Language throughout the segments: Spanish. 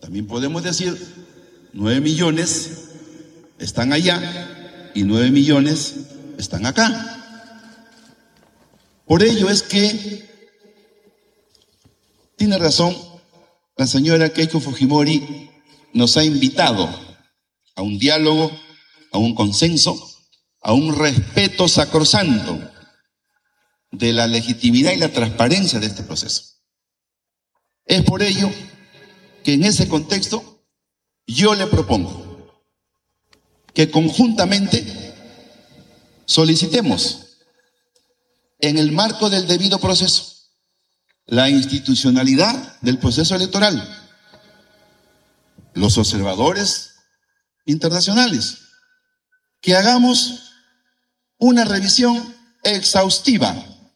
También podemos decir 9 millones están allá y 9 millones están acá. Por ello es que tiene razón la señora Keiko Fujimori, nos ha invitado a un diálogo, a un consenso, a un respeto sacrosanto de la legitimidad y la transparencia de este proceso. Es por ello que en ese contexto yo le propongo que conjuntamente solicitemos, en el marco del debido proceso, la institucionalidad del proceso electoral, los observadores internacionales, que hagamos una revisión exhaustiva,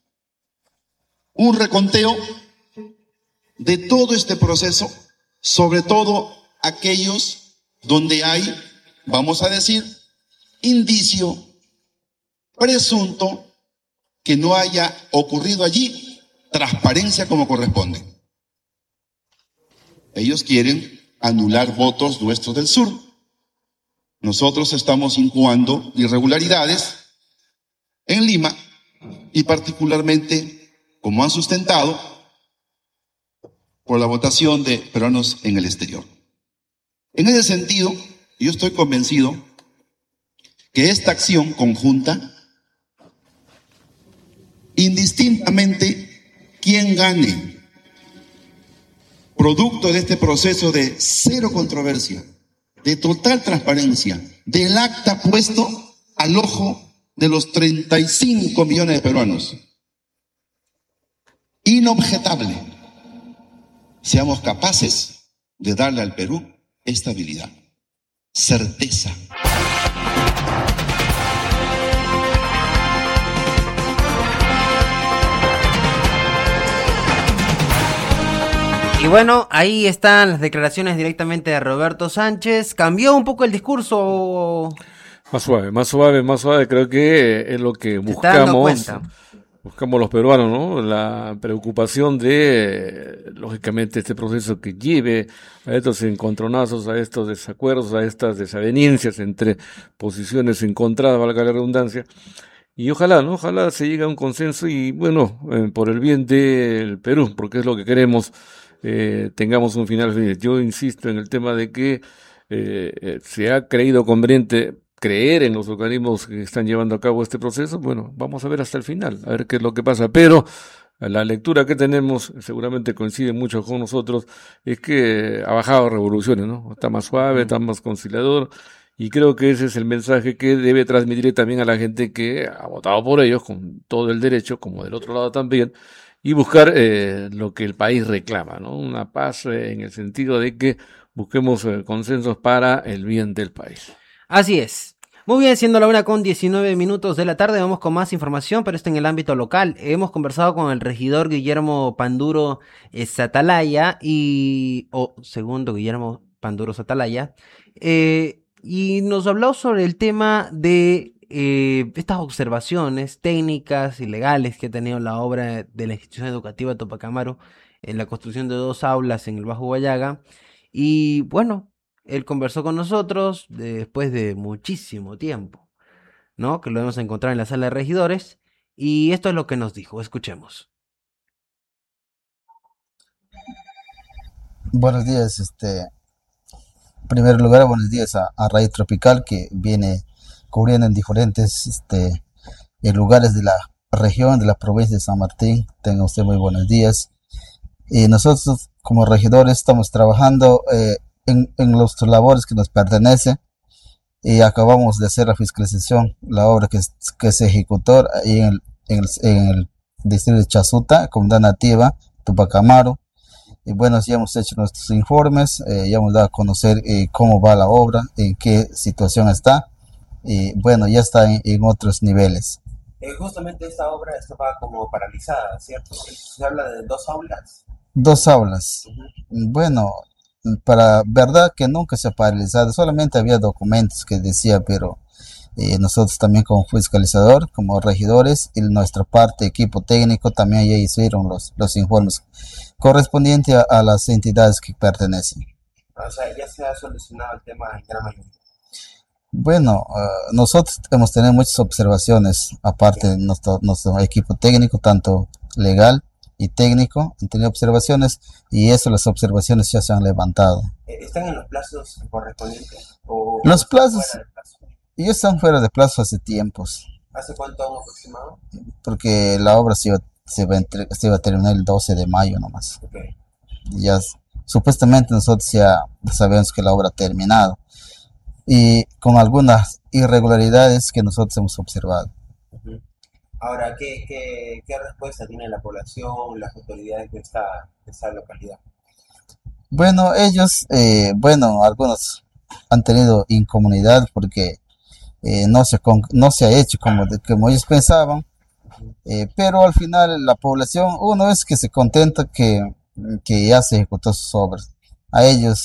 un reconteo de todo este proceso, sobre todo aquellos donde hay, vamos a decir, indicio presunto que no haya ocurrido allí transparencia como corresponde. Ellos quieren anular votos nuestros del sur. Nosotros estamos incoando irregularidades en Lima y particularmente, como han sustentado, por la votación de peruanos en el exterior. En ese sentido, yo estoy convencido que esta acción conjunta, indistintamente quien gane, producto de este proceso de cero controversia, de total transparencia, del acta puesto al ojo de los 35 millones de peruanos, inobjetable, seamos capaces de darle al Perú estabilidad, certeza. Y bueno, ahí están las declaraciones directamente de Roberto Sánchez. ¿Cambió un poco el discurso? Más suave, creo que es lo que buscamos los peruanos, ¿no? La preocupación de, lógicamente, este proceso que lleve a estos encontronazos, a estos desacuerdos, a estas desavenencias entre posiciones encontradas, valga la redundancia. Y ojalá, ¿no? Ojalá se llegue a un consenso y, bueno, por el bien del Perú, porque es lo que queremos, tengamos un final feliz. Yo insisto en el tema de que se ha creído conveniente creer en los organismos que están llevando a cabo este proceso. Bueno, vamos a ver hasta el final, a ver qué es lo que pasa, pero la lectura que tenemos, seguramente coincide mucho con nosotros, es que ha bajado revoluciones, ¿no? Está más suave, está más conciliador, y creo que ese es el mensaje que debe transmitir también a la gente que ha votado por ellos, con todo el derecho, como del otro lado también, y buscar lo que el país reclama, ¿no? Una paz en el sentido de que busquemos consensos para el bien del país. Así es. Muy bien, siendo la 1:19 de la tarde, vamos con más información, pero esto en el ámbito local. Hemos conversado con el regidor Guillermo Panduro Satalaya, segundo Guillermo Panduro Satalaya, y nos habló sobre el tema de estas observaciones técnicas y legales que ha tenido la obra de la institución educativa Tupac Amaru en la construcción de 2 aulas en el Bajo Huallaga. Y bueno, él conversó con nosotros después de muchísimo tiempo, ¿no? Que lo hemos encontrado en la sala de regidores, y esto es lo que nos dijo. Escuchemos. Buenos días, en primer lugar, buenos días a Raíz Tropical, que viene cubriendo en diferentes en lugares de la región, de la provincia de San Martín. Tenga usted muy buenos días. Y nosotros como regidores estamos trabajando en las labores que nos pertenecen, y acabamos de hacer la fiscalización, la obra que se ejecutó ahí en el distrito de Chasuta, comunidad nativa Tupac Amaru. Y bueno, ya hemos hecho nuestros informes, ya hemos dado a conocer cómo va la obra, en qué situación está, y bueno, ya está en otros niveles. Justamente esta obra estaba como paralizada, ¿cierto? Se habla de 2 aulas. 2 aulas. Bueno, para verdad que nunca se ha paralizado, solamente había documentos que decía, pero nosotros también como fiscalizador, como regidores, y nuestra parte, equipo técnico, también ya hicieron los informes correspondientes a las entidades que pertenecen. O sea, ya se ha solucionado el tema en gran mayoría. Bueno, nosotros hemos tenido muchas observaciones, aparte de nuestro equipo técnico, tanto legal y técnico, han tenido observaciones y eso, las observaciones ya se han levantado. ¿Están en los plazos correspondientes o Los están plazos fuera de plazo? ya están fuera de plazo hace tiempos, ¿Hace cuánto han aproximado? porque la obra se iba a terminar el 12 de mayo nomás. Ok. Ya, supuestamente nosotros ya sabemos que la obra ha terminado y con algunas irregularidades que nosotros hemos observado. Ujú. Ahora, ¿qué respuesta tiene la población, las autoridades de esta localidad? Bueno, ellos, algunos han tenido incomodidad porque no se ha hecho como ellos pensaban, pero al final la población, uno es que se contenta que ya se ejecutó sus obras. A ellos,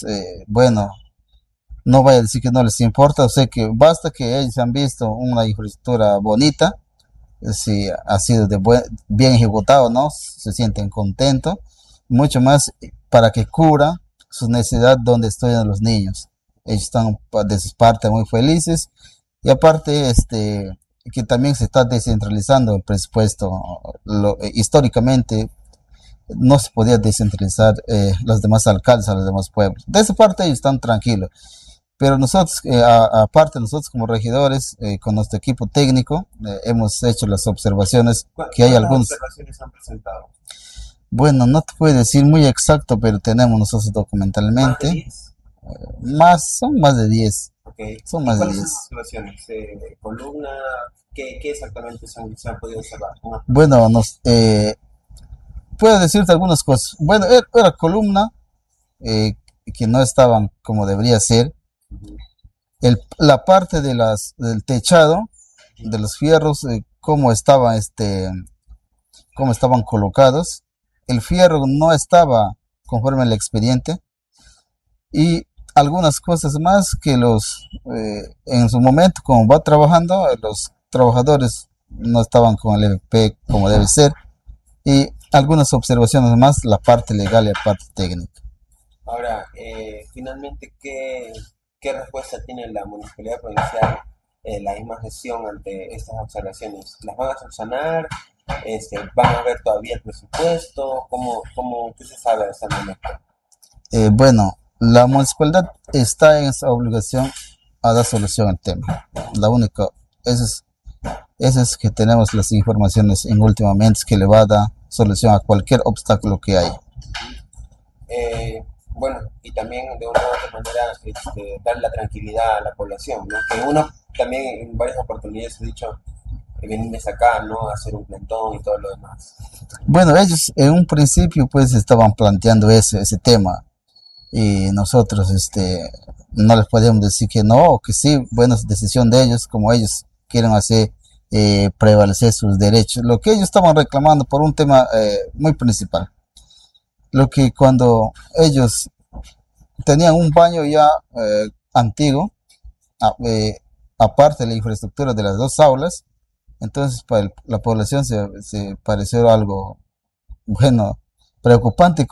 no voy a decir que no les importa, o sea que basta que ellos han visto una infraestructura bonita, si ha sido bien ejecutado, ¿no? Se sienten contentos, mucho más para que cubra sus necesidades donde estudian los niños. Ellos están de su parte muy felices y aparte, que también se está descentralizando el presupuesto. Históricamente no se podía descentralizar los demás alcaldes a los demás pueblos. De esa parte ellos están tranquilos. Pero nosotros, aparte nosotros como regidores, con nuestro equipo técnico, hemos hecho las observaciones que hay ¿Cuántas algunos. observaciones han presentado? Bueno, no te puedo decir muy exacto, pero tenemos nosotros ¿Más de documentalmente, 10? son más de 10, Ok. son ¿Y más de cuáles son 10. las observaciones? ¿Columna? ¿Qué exactamente se han podido observar? Bueno, puedo decirte algunas cosas. Bueno, era columna, eh, que no estaban como debería ser. La parte del techado, de los fierros, cómo estaban colocados. El fierro no estaba conforme al expediente y algunas cosas más que en su momento, como va trabajando, los trabajadores no estaban con el EVP como debe ser y algunas observaciones más, la parte legal y la parte técnica. Ahora, finalmente, ¿qué respuesta tiene la Municipalidad Provincial, la misma gestión ante estas observaciones? ¿Las van a subsanar? ¿Van a ver todavía el presupuesto? ¿Qué se sabe hasta el momento? Bueno, la municipalidad está en esa obligación a dar solución al tema. La única, esa es que tenemos las informaciones en últimamente que le va a dar solución a cualquier obstáculo que haya. Bueno, y también de una u otra manera dar la tranquilidad a la población, ¿no? Que uno también en varias oportunidades he dicho que vienen de acá, ¿no? A hacer un plantón y todo lo demás. Bueno, ellos en un principio pues estaban planteando ese tema y nosotros no les podíamos decir que no o que sí. Bueno, es decisión de ellos, como ellos quieren hacer prevalecer sus derechos. Lo que ellos estaban reclamando por un tema muy principal, lo que cuando ellos tenían un baño ya antiguo, aparte de la infraestructura de las dos aulas, entonces para la población se pareció algo, bueno, preocupante.